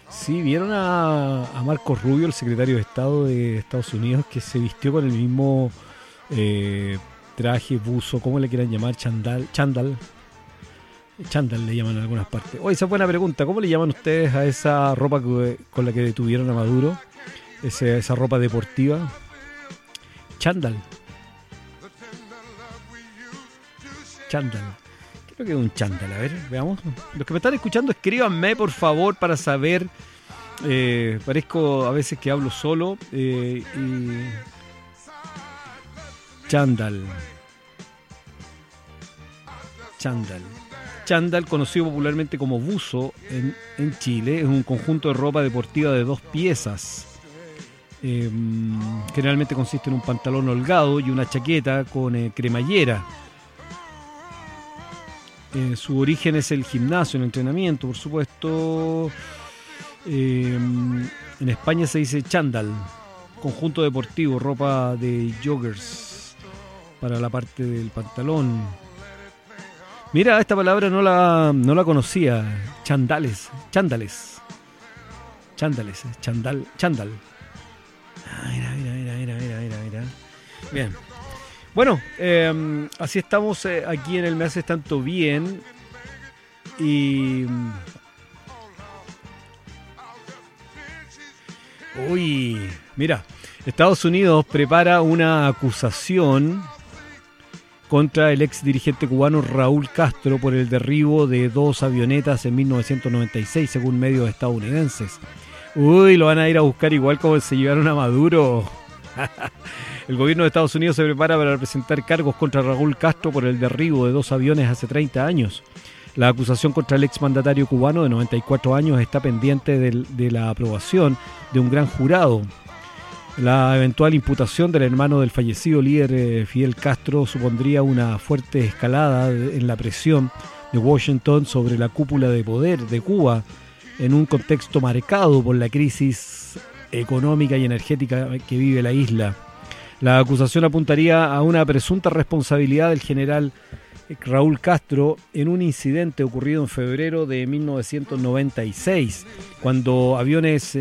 Sí, vieron a Marcos Rubio, el secretario de Estado de Estados Unidos, que se vistió con el mismo traje, buzo, ¿cómo le quieran llamar? Chándal le llaman en algunas partes. Oye, esa es buena pregunta. ¿Cómo le llaman ustedes a esa ropa con la que detuvieron a Maduro? Esa ropa deportiva. Chándal. Creo que es un chándal. A ver, veamos. Los que me están escuchando, escríbanme, por favor, para saber. Parezco a veces que hablo solo. Chándal. Chándal, conocido popularmente como buzo en Chile, es un conjunto de ropa deportiva de 2 piezas. Generalmente consiste en un pantalón holgado y una chaqueta con cremallera. Su origen es el gimnasio, el entrenamiento, por supuesto. En España se dice chándal, conjunto deportivo, ropa de joggers para la parte del pantalón. Mira, esta palabra no la conocía. Chándal. Mira. Bien. Bueno, así estamos aquí en el Me Haces Tanto Bien. Y... Uy, mira, Estados Unidos prepara una acusación contra el ex dirigente cubano Raúl Castro por el derribo de 2 avionetas en 1996, según medios estadounidenses. Uy, lo van a ir a buscar igual como se llevaron a Maduro. El gobierno de Estados Unidos se prepara para presentar cargos contra Raúl Castro por el derribo de 2 aviones hace 30 años. La acusación contra el exmandatario cubano de 94 años está pendiente de la aprobación de un gran jurado. La eventual imputación del hermano del fallecido líder Fidel Castro supondría una fuerte escalada en la presión de Washington sobre la cúpula de poder de Cuba en un contexto marcado por la crisis económica y energética que vive la isla. La acusación apuntaría a una presunta responsabilidad del general Raúl Castro en un incidente ocurrido en febrero de 1996, cuando aviones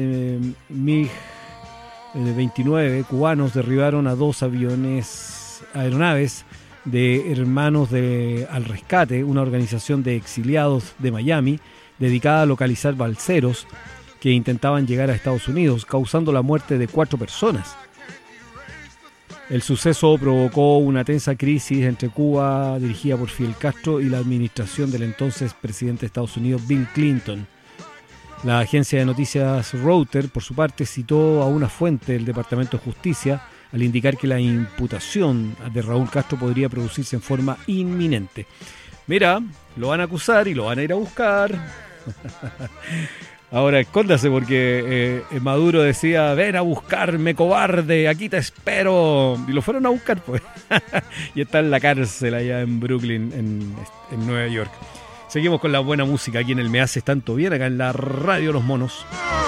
MiG-29 cubanos derribaron a 2 aeronaves de Hermanos al Rescate, una organización de exiliados de Miami dedicada a localizar balseros que intentaban llegar a Estados Unidos, causando la muerte de 4 personas. El suceso provocó una tensa crisis entre Cuba, dirigida por Fidel Castro, y la administración del entonces presidente de Estados Unidos, Bill Clinton. La agencia de noticias Reuters, por su parte, citó a una fuente del Departamento de Justicia al indicar que la imputación de Raúl Castro podría producirse en forma inminente. Mira, lo van a acusar y lo van a ir a buscar. Ahora escóndase porque Maduro decía, ven a buscarme, cobarde, aquí te espero. Y lo fueron a buscar, pues. Y está en la cárcel allá en Brooklyn, en Nueva York. Seguimos con la buena música aquí en el Me Haces Tanto Bien, acá en la Radio Los Monos.